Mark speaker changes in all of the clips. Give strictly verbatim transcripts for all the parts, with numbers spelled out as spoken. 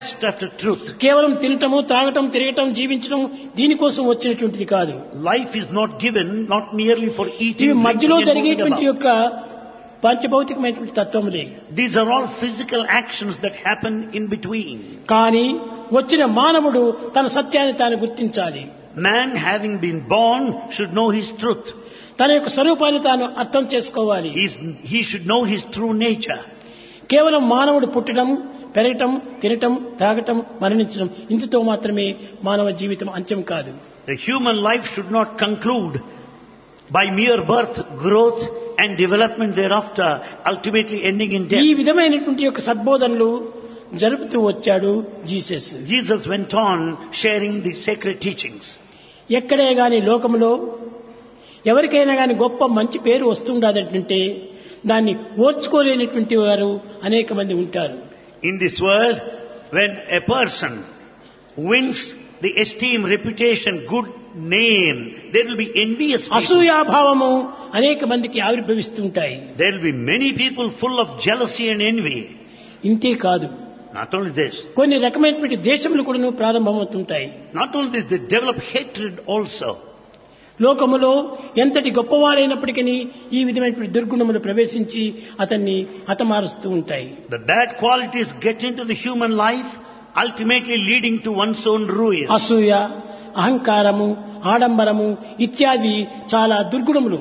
Speaker 1: after truth.
Speaker 2: కేవలం తినటము త్రాగటం తిరగటం జీవించడం దీనికోసం వచ్చినటువంటిది కాదు.
Speaker 1: Life is not given not merely for eating,
Speaker 2: ఇవి మధ్యలో
Speaker 1: drinking and moving
Speaker 2: జరిగేటువంటి
Speaker 1: about.
Speaker 2: యొక్క పంచభౌతికమైనటువంటి తత్వములే.
Speaker 1: These are all physical actions that happen in between.
Speaker 2: కానీ వచ్చిన మానవుడు తన సత్యాన్ని తాను గుర్తించాలి.
Speaker 1: Man, having been born, should know his truth.
Speaker 2: తన యొక్క స్వరూపాన్ని తాను అర్థం చేసుకోవాలి.
Speaker 1: He's, he should know his true nature.
Speaker 2: కేవలం మానవుడు పుట్టడం పెరగటం తినటం తాగటం మరణించడం ఇంతతో మాత్రమే మానవ జీవితం అంత్యం కాదు.
Speaker 1: The human life should not conclude by mere birth, growth and development thereafter, ultimately ending in death.
Speaker 2: ఈ విధమైనటువంటి యొక్క సద్బోధనలు జరుపుతూ వచ్చాడు Jesus.
Speaker 1: Jesus went on sharing the sacred teachings.
Speaker 2: ఎక్కడే గాని లోకంలో ఎవరికైనా గాని గొప్ప మంచి పేరు వస్తుండదంటే దాన్ని ఓర్చుకోలేనటువంటి వారు అనేక మంది ఉంటారు.
Speaker 1: In this world, when a person wins the esteem, reputation, good name, there will be envious people.
Speaker 2: అసూయాభావము అనేక మందికి ఆవిర్భవిస్తుంటాయి.
Speaker 1: There will be many people full of jealousy and envy.
Speaker 2: ఇంతే కాదు,
Speaker 1: Not only this,
Speaker 2: కొన్ని రకమైనటువంటి దేశములు కూడా ప్రారంభమవుతుంటాయి.
Speaker 1: not only this, they develop hatred also.
Speaker 2: లోకములో ఎంతటి గొప్పవారైనప్పటికీ ఈ విధమైనటువంటి దుర్గుణములు ప్రవేశించి అతన్ని హతమారుస్తూ ఉంటాయి.
Speaker 1: The bad qualities get into the human life, ultimately leading to one's own ruin.
Speaker 2: అసూయ, అహంకారము, ఆడంబరము ఇత్యాది చాలా దుర్గుణములు.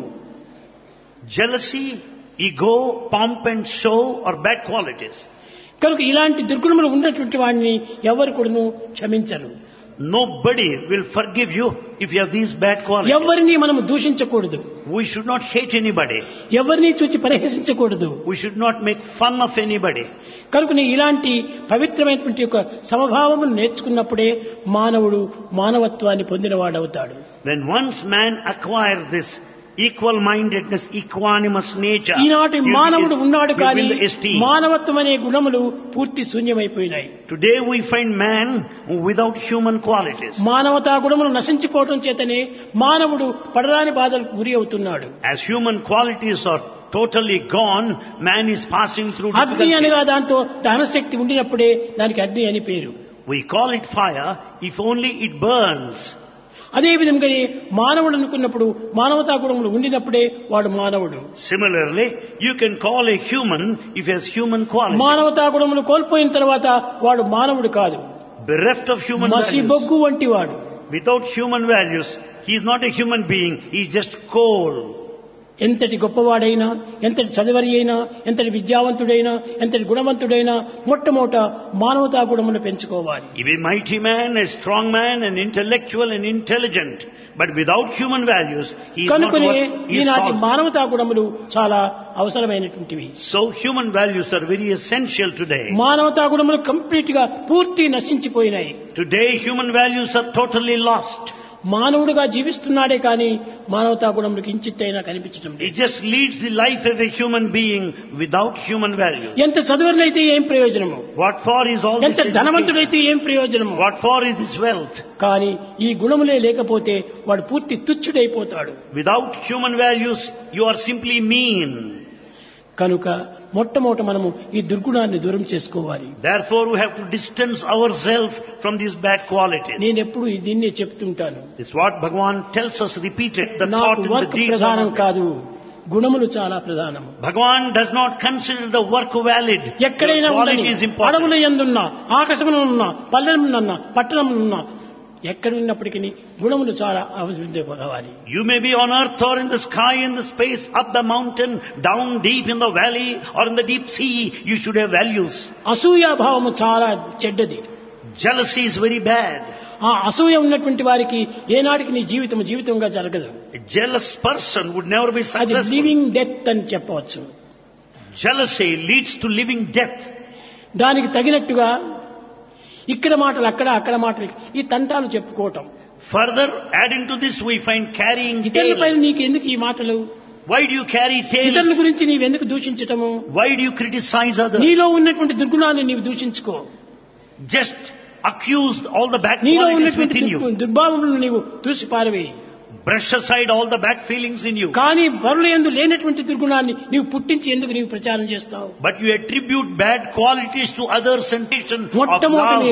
Speaker 1: Jealousy, ego, pomp and show are bad qualities.
Speaker 2: కనుక ఇలాంటి దుర్గుణములు ఉన్నటువంటి వాడిని ఎవరు కూడాను క్షమించరు.
Speaker 1: Nobody will forgive you if you have these bad qualities.
Speaker 2: ఎవరిని మనం దూషించకూడదు.
Speaker 1: We should not hate anybody.
Speaker 2: ఎవరిని చూచి పరిహసించకూడదు.
Speaker 1: We should not make fun of anybody.
Speaker 2: కనుకనే ఇలాంటి పవిత్రమైనటువంటి యొక్క సమభావమును నేర్చుకున్నప్పుడే మానవుడు మానవత్వాన్ని పొందినవాడవుతాడు.
Speaker 1: When once man acquires this equal mindedness, equanimous nature,
Speaker 2: ఈనాటి
Speaker 1: you
Speaker 2: మానవుడు
Speaker 1: begin-
Speaker 2: ఉన్నాడు
Speaker 1: you
Speaker 2: కానీ
Speaker 1: win the esteem.
Speaker 2: మానవత్వం అనే గుణములు పూర్తి శూన్యమైపోయినాయి.
Speaker 1: Today we find man without human qualities.
Speaker 2: మానవతా గుణములు నశించిపోవడం చేతనే మానవుడు పడరాని బాధలకు గురి అవుతున్నాడు.
Speaker 1: As human qualities are totally gone, man is passing through
Speaker 2: అగ్ని
Speaker 1: difficulties.
Speaker 2: అనగా దాంట్లో దహనశక్తి ఉండినప్పుడే దానికి అగ్ని అని పేరు.
Speaker 1: We call it fire if only it burns.
Speaker 2: అదే విధంగానే మానవుడు అనుకున్నప్పుడు మానవతా గుణములు ఉండినప్పుడే వాడు మానవుడు.
Speaker 1: Similarly, you can call a human if he has human qualities.
Speaker 2: మానవతా గుణములు కోల్పోయిన తర్వాత వాడు మానవుడు కాదు,
Speaker 1: Bereft of human
Speaker 2: మసి
Speaker 1: values.
Speaker 2: బొగ్గు వంటి వాడు.
Speaker 1: Without human values, he is not a human being, he is just coal.
Speaker 2: ఎంతటి గొప్పవాడైనా, ఎంతటి చదివరి అయినా, ఎంతటి విద్యావంతుడైనా, ఎంతటి గుణవంతుడైనా మొట్టమొదట మానవతా గుణములు పెంచుకోవాలి.
Speaker 1: He be a mighty man, a strong man, an intellectual and intelligent. But without human values, he is not
Speaker 2: కనుకనే
Speaker 1: worth his
Speaker 2: ఈనాటి
Speaker 1: salt.
Speaker 2: మానవతా గుణములు చాలా అవసరమైనటువంటివి.
Speaker 1: So human values are very essential today.
Speaker 2: మానవతా గుణములు కంప్లీట్ గా పూర్తి నశించిపోయినాయి.
Speaker 1: Today human values are totally lost.
Speaker 2: మానవుడుగా జీవిస్తున్నాడే కానీ మానవతా గుణములకు ఇంచిత్తైనా కనిపించడం
Speaker 1: He
Speaker 2: లేదు.
Speaker 1: just leads the life of a human being without human values.
Speaker 2: ఎంత చదువులైతే ఏం ప్రయోజనము,
Speaker 1: What for is all
Speaker 2: ఎంత
Speaker 1: this education?
Speaker 2: ధనవంతుడైతే ఏం ప్రయోజనము.
Speaker 1: What for is this wealth?
Speaker 2: కానీ ఈ గుణములే లేకపోతే వాడు పూర్తి తుచ్చుడైపోతాడు.
Speaker 1: Without human values, you are simply mean.
Speaker 2: కనుక మొట్టమొదట మనము ఈ దుర్గుణాన్ని దూరం చేసుకోవాలి.
Speaker 1: Therefore, we have to distance ourselves from these bad qualities.
Speaker 2: నేను ఎప్పుడు దీన్నే చెప్తుంటాను.
Speaker 1: This is what Bhagavan tells us repeated. The thought
Speaker 2: నాకు
Speaker 1: and the
Speaker 2: వర్క్
Speaker 1: deeds
Speaker 2: ప్రధానం
Speaker 1: are
Speaker 2: కాదు, గుణములు చాలా ప్రధానము.
Speaker 1: Bhagavan does not consider the work valid.
Speaker 2: ఎక్కడైనా
Speaker 1: The quality
Speaker 2: ఉండని,
Speaker 1: is important.
Speaker 2: అడవుల యందున్నా, ఆకాశమునున్నా, పల్లెమునున్నా, పట్టణమునున్నా, ఎక్కడ ఉన్నప్పటికీ గుణములు చాలా అవసరం.
Speaker 1: You may be on earth or in the sky, in the space, up the mountain, down deep in the valley or in the deep sea. You should have values.
Speaker 2: అసూయాభావము చాలా చెడ్డది.
Speaker 1: Jealousy is very bad.
Speaker 2: ఆ అసూయ ఉన్నటువంటి వారికి ఏనాటికి నీ జీవితం జీవితంగా జరగదు.
Speaker 1: A jealous person would never be
Speaker 2: అది
Speaker 1: successful.
Speaker 2: లివింగ్ డెత్ అని చెప్పవచ్చు.
Speaker 1: Jealousy leads to living death.
Speaker 2: దానికి తగినట్టుగా ఇక్కడ మాటలు అక్కడ, అక్కడ మాటలు ఈ తంటాలు చెప్పుకోవటం.
Speaker 1: Further, adding to this, we find carrying
Speaker 2: ఇతరులపై
Speaker 1: tales.
Speaker 2: నీకు ఎందుకు ఈ మాటలు?
Speaker 1: Why do you carry
Speaker 2: ఇతరుల
Speaker 1: tales?
Speaker 2: గురించి నీవెందుకు దూషించటము?
Speaker 1: Why do you criticize others?
Speaker 2: నీలో ఉన్నటువంటి దుర్గుణాలను నీవు దూషించుకో.
Speaker 1: Just accuse all the bad
Speaker 2: నీలో
Speaker 1: qualities
Speaker 2: ఉన్నటువంటి
Speaker 1: within you.
Speaker 2: దుర్గు- దుర్భావములను నీవు తుడిచి పారవేయి.
Speaker 1: Brush aside all the bad feelings in you.
Speaker 2: కానీ వరుల యందు లేనటువంటి దుర్గుణాన్ని నీవు పుట్టించి ఎందుకు నీవు ప్రచారం చేస్తావు?
Speaker 1: But you attribute bad qualities to others and of
Speaker 2: మొట్టమొదటి
Speaker 1: love.